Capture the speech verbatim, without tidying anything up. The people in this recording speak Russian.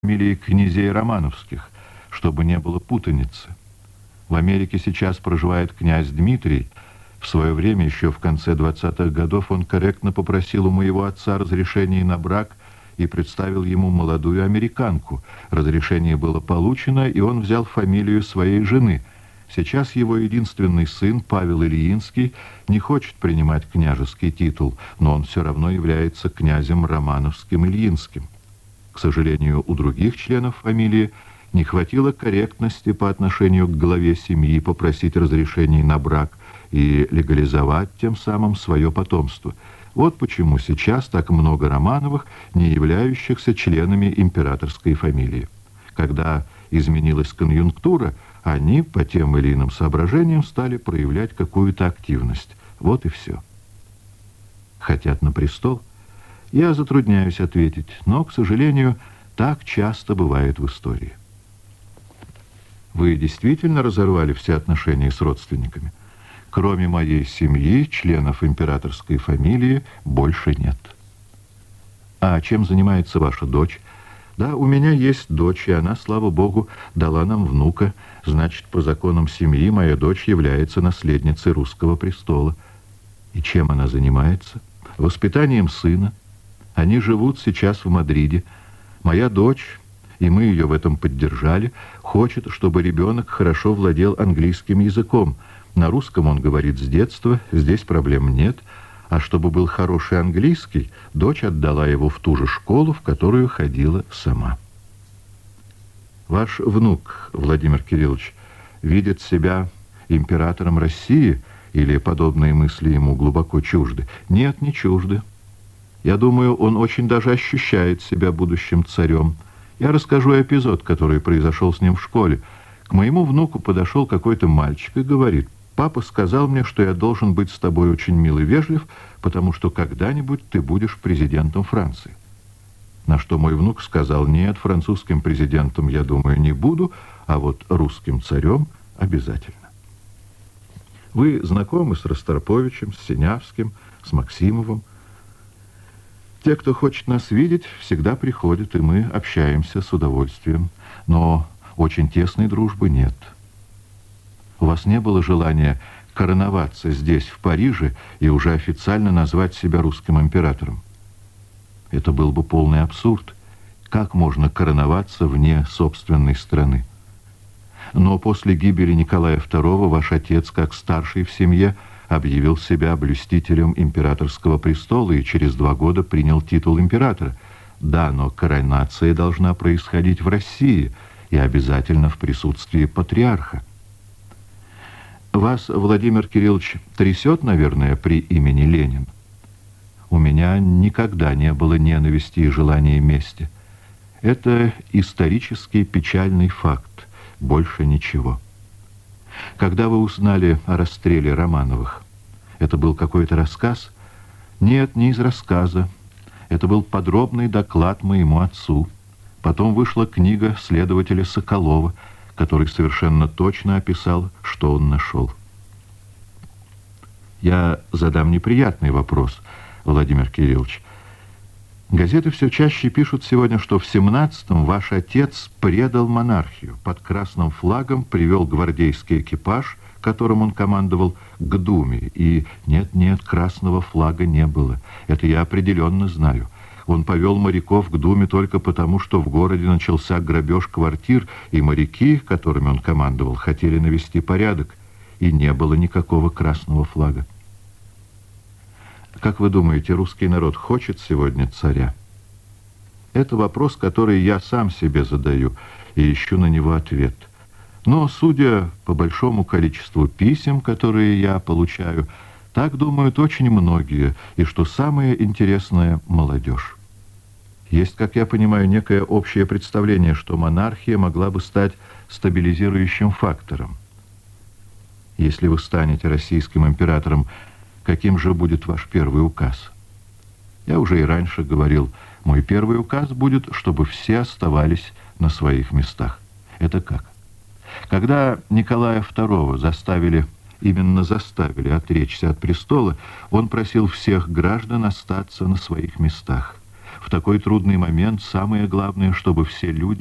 фамилии князей Романовских, чтобы не было путаницы. В Америке сейчас проживает князь Дмитрий. В свое время, еще в конце двадцатых годов, он корректно попросил у моего отца разрешения на брак и представил ему молодую американку. Разрешение было получено, и он взял фамилию своей жены. Сейчас его единственный сын, Павел Ильинский, не хочет принимать княжеский титул, но он все равно является князем Романовским-Ильинским. К сожалению, у других членов фамилии не хватило корректности по отношению к главе семьи попросить разрешений на брак и легализовать тем самым свое потомство. Вот почему сейчас так много Романовых, не являющихся членами императорской фамилии. Когда изменилась конъюнктура, они по тем или иным соображениям стали проявлять какую-то активность. Вот и все. Хотят на престол? Я затрудняюсь ответить, но, к сожалению, так часто бывает в истории. Вы действительно разорвали все отношения с родственниками? Кроме моей семьи, членов императорской фамилии больше нет. А чем занимается ваша дочь? Да, у меня есть дочь, и она, слава богу, дала нам внука. Значит, по законам семьи моя дочь является наследницей русского престола. И чем она занимается? Воспитанием сына. Они живут сейчас в Мадриде. Моя дочь, и мы ее в этом поддержали, хочет, чтобы ребенок хорошо владел английским языком. На русском он говорит с детства, здесь проблем нет. А чтобы был хороший английский, дочь отдала его в ту же школу, в которую ходила сама. Ваш внук, Владимир Кириллович, видит себя императором России, или подобные мысли ему глубоко чужды? Нет, не чужды. Я думаю, он очень даже ощущает себя будущим царем. Я расскажу эпизод, который произошел с ним в школе. К моему внуку подошел какой-то мальчик и говорит: «Папа сказал мне, что я должен быть с тобой очень мил и вежлив, потому что когда-нибудь ты будешь президентом Франции». На что мой внук сказал: «Нет, французским президентом, я думаю, не буду, а вот русским царем обязательно». Вы знакомы с Ростроповичем, с Синявским, с Максимовым? Те, кто хочет нас видеть, всегда приходят, и мы общаемся с удовольствием. Но очень тесной дружбы нет. У вас не было желания короноваться здесь, в Париже, и уже официально назвать себя русским императором? Это был бы полный абсурд. Как можно короноваться вне собственной страны? Но после гибели Николая второго ваш отец, как старший в семье, объявил себя блюстителем императорского престола и через два года принял титул императора. Да, но коронация должна происходить в России и обязательно в присутствии патриарха. Вас, Владимир Кириллович, трясет, наверное, при имени Ленин? У меня никогда не было ненависти и желания мести. Это исторический печальный факт, больше ничего. Когда вы узнали о расстреле Романовых, это был какой-то рассказ? Нет, не из рассказа. Это был подробный доклад моему отцу. Потом вышла книга следователя Соколова, который совершенно точно описал, что он нашел. Я задам неприятный вопрос, Владимир Кириллович. Газеты все чаще пишут сегодня, что в семнадцатом ваш отец предал монархию, под красным флагом привел гвардейский экипаж, которым он командовал, к Думе. И нет-нет, красного флага не было. Это я определенно знаю. Он повел моряков к Думе только потому, что в городе начался грабеж квартир, и моряки, которыми он командовал, хотели навести порядок, и не было никакого красного флага. Как вы думаете, русский народ хочет сегодня царя? Это вопрос, который я сам себе задаю, и ищу на него ответ. Но, судя по большому количеству писем, которые я получаю, так думают очень многие, и, что самое интересное, молодежь. Есть, как я понимаю, некое общее представление, что монархия могла бы стать стабилизирующим фактором. Если вы станете российским императором, каким же будет ваш первый указ? Я уже и раньше говорил, мой первый указ будет, чтобы все оставались на своих местах. Это как? Когда Николая второго заставили, именно заставили отречься от престола, он просил всех граждан остаться на своих местах. В такой трудный момент самое главное, чтобы все люди